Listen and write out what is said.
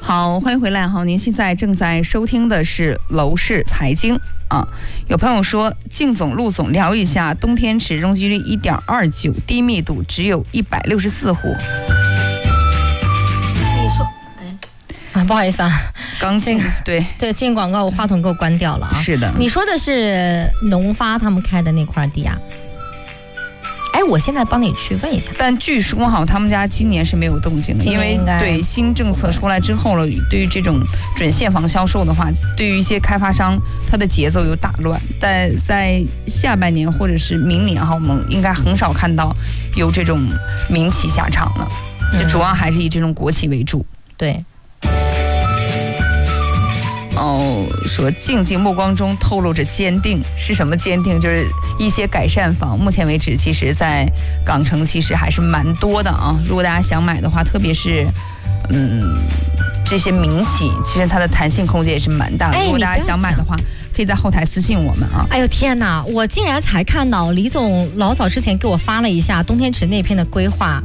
好，欢迎回来。好，您现在正在收听的是楼市财经啊。有朋友说，靳总、陆总聊一下，冬天池容积率1.29，低密度，只有164户。 你说，不好意思啊， 刚进对进广告，我话筒给我关掉了啊。 是的， 你说的是农发他们开的那块地啊？哎，我现在帮你去问一下。 但据说哈，他们家今年是没有动静的，因为对新政策出来之后了，对于这种准现房销售的话，对于一些开发商，它的节奏有打乱。但在下半年或者是明年哈，我们应该很少看到有这种民企下场了，就主要还是以这种国企为主。 对。 说静静目光中透露着坚定，是什么坚定？就是一些改善房，目前为止其实在港城其实还是蛮多的啊。如果大家想买的话，特别是这些民企，其实它的弹性空间也是蛮大的。如果大家想买的话，可以在后台私信我们啊。 哎呦天哪，我竟然才看到李总老早之前给我发了一下冬天池那片的规划。